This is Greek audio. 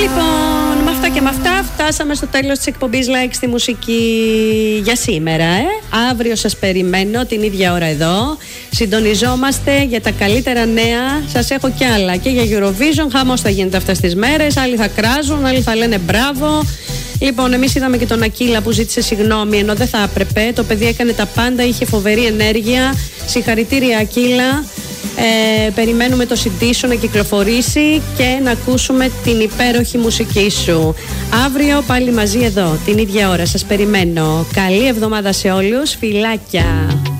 Λοιπόν, με αυτά και με αυτά φτάσαμε στο τέλος της εκπομπής Like στη μουσική για σήμερα. Αύριο σας περιμένω την ίδια ώρα εδώ. Συντονιζόμαστε για τα καλύτερα νέα. Σας έχω κι άλλα και για Eurovision. Χαμός θα γίνεται αυτές τις μέρες. Άλλοι θα κράζουν, άλλοι θα λένε μπράβο. Λοιπόν, εμείς είδαμε και τον Ακύλα που ζήτησε συγγνώμη ενώ δεν θα έπρεπε. Το παιδί έκανε τα πάντα, είχε φοβερή ενέργεια. Συγχαρητήρια Ακύλα. Περιμένουμε το CD σου να κυκλοφορήσει και να ακούσουμε την υπέροχη μουσική σου. Αύριο πάλι μαζί εδώ, την ίδια ώρα. Σας περιμένω. Καλή εβδομάδα σε όλους. Φιλάκια.